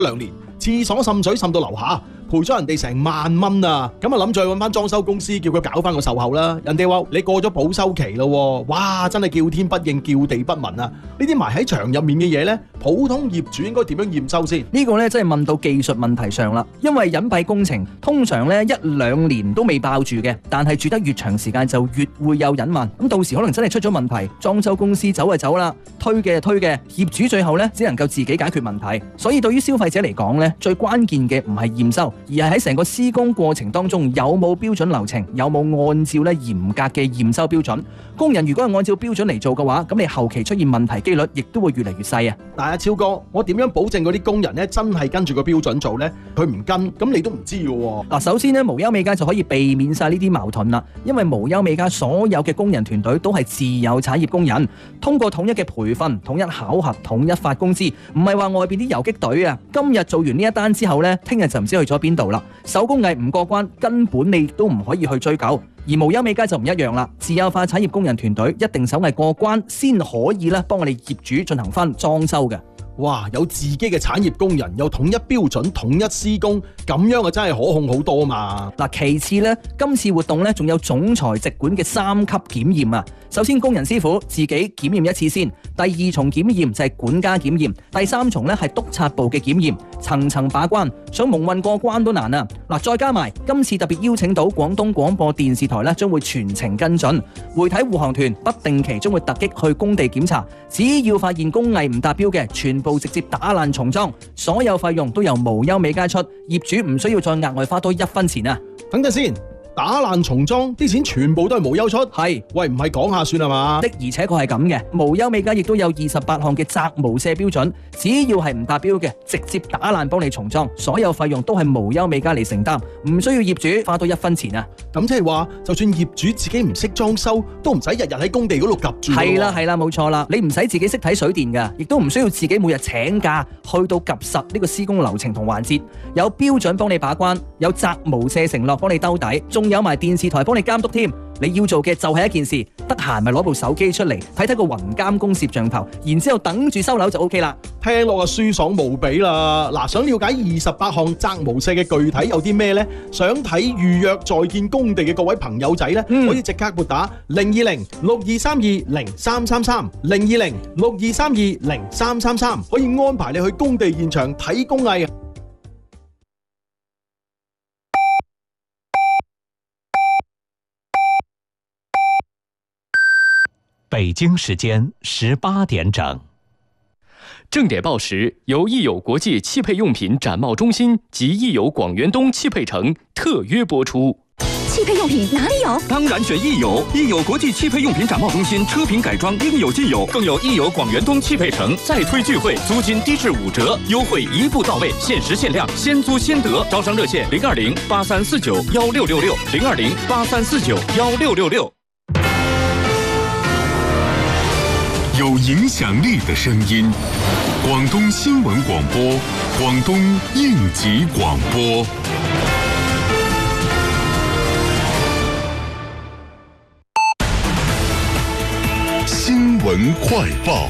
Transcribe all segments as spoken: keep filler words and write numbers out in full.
兩年，廁所滲水滲到樓下，賠咗人哋成萬蚊啊！咁啊諗住去揾翻裝修公司，叫佢搞翻個售後啦。人哋話你過咗保修期咯，哇！真係叫天不應，叫地不聞啊！呢啲埋喺牆入面嘅嘢呢，普通業主應該點樣驗收先？ 呢個呢，真係問到技術問題上啦。因為隱蔽工程通常呢一兩年都未爆住嘅，但係住得越長時間就越會有隱患。咁到時可能真係出咗問題，裝修公司走就走啦，推嘅就推嘅，業主最後呢只能夠自己解決問題。所以對於消費者嚟講呢，最關鍵嘅唔係驗收，而係喺成個施工過程當中有冇標準流程，有冇按照咧嚴格嘅驗收標準。工人如果係按照標準嚟做嘅話，咁你後期出現問題機率亦都會越嚟越細啊！ 但係超哥，我點樣保證嗰啲工人咧真係跟住個標準做呢？佢唔跟，咁你都唔知嘅喎。 嗱，首先咧，無憂美家就可以避免晒呢啲矛盾啦，因為無憂美家所有嘅工人團隊都係自有產業工人，通過統一嘅培訓、統一考核、統一發工資，唔係話外邊啲游擊隊啊，今日做完呢一單之後呢，聽日就唔知去咗邊度啦。手工藝唔過關，根本你都唔可以去追究。而無憂美家就唔一樣啦，自有化產業工人團隊一定手藝過關，先可以咧幫我哋業主進行翻裝修嘅。 哇！有自己嘅產業工人，有統一標準、統一施工，咁樣啊真係可控好多嘛！ 嗱，其次呢，今次活動呢仲有總裁直管嘅三級檢驗啊。首先工人師傅自己檢驗一次先，第二重檢驗就係管家檢驗，第三重呢係督察部嘅檢驗，層層把關，想蒙混過關都難啊！嗱，再加埋今次特別邀請到廣東廣播電視台呢，將會全程跟進，媒體護航團不定期將會突擊去工地檢查，只要發現工藝唔達標嘅，全部直接打爛重裝，所有費用都由無憂美家出，業主唔需要再額外花多一分錢啊！ 等陣先。打爛重裝啲錢全部都係無憂出， 係喂唔係講下算係嘛？ 的而且確係咁嘅，無憂美家亦都有二十八項嘅責無赦標準，只要係唔達標嘅，直接打爛幫你重裝，所有費用都係無憂美家嚟承擔，唔需要業主花多一分錢啊！ 咁即係話，就算業主自己唔識裝修，都唔使日日喺工地嗰度夾住。 係啦係啦，冇錯啦，你唔使自己識睇水電噶，亦都唔需要自己每日請假去到夾實呢個施工流程同環節，有標準幫你把關，有責無赦承諾幫你兜底。仲有埋電視台幫你監督添，你要做嘅就係一件事，得閒咪攞部手機出嚟睇睇個雲監工攝像頭，然之後等住收樓就 O K 啦。 聽落啊舒爽無比啦！嗱，想了解二十八項責無赦嘅具體有啲咩呢？想睇預約在建工地嘅各位朋友仔呢，嗯、可以即刻撥打零二零六二三二零三三三零二零六二三二零三三三，可以安排你去工地現場睇工藝。 北京时间十八点整。 正点报时由益友国际汽配用品展贸中心及益友广元东汽配城特约播出。 汽配用品哪里有？ 当然选益友，益友国际汽配用品展贸中心，车品改装应有尽有，更有益友广元东汽配城再推聚会，租金低至五折，优惠一步到位，限时限量，先租先得。招商热线零二零八三四九幺六六六零二零八三四九幺六六六。 有影响力的声音，广东新闻广播，广东应急广播。新闻快报。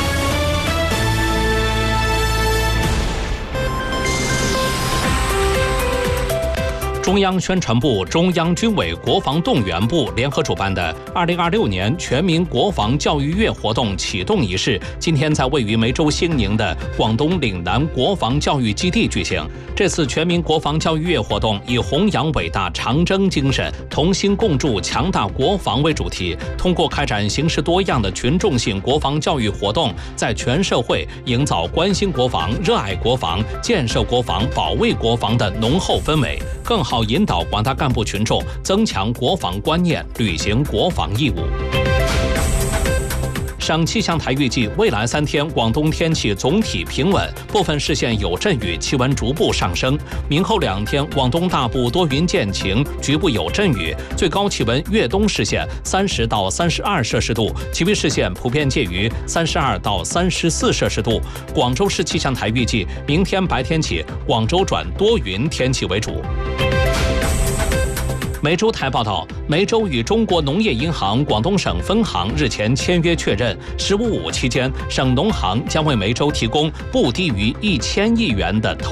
中央宣传部、中央军委国防动员部联合主办的二零二六年全民国防教育月活动启动仪式，今天在位于梅州兴宁的广东岭南国防教育基地举行。这次全民国防教育月活动以弘扬伟大长征精神、同心共筑强大国防为主题，通过开展形式多样的群众性国防教育活动，在全社会营造关心国防、热爱国防、建设国防、保卫国防的浓厚氛围，更好引导广大干部群众增强国防观念，履行国防义务。省气象台预计，未来三天广东天气总体平稳，部分市县有阵雨，气温逐步上升。明后两天，广东大部多云见晴，局部有阵雨，最高气温粤东市县三十到三十二摄氏度，其余市县普遍介于三十二到三十四摄氏度。广州市气象台预计，明天白天起，广州转多云天气为主。梅州台报道，梅州与中国农业银行广东省分行日前签约确认，“十五五”期间，省农行将为梅州提供不低于一千亿元的投